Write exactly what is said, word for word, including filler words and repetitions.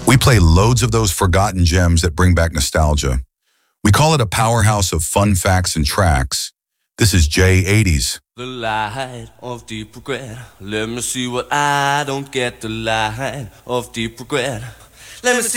We play loads of those forgotten gems that bring back nostalgia. We call it a powerhouse of fun facts and tracks. This is J eighties. The light of deep regret. Let me see what I don't get. The light of deep regret. Let me see.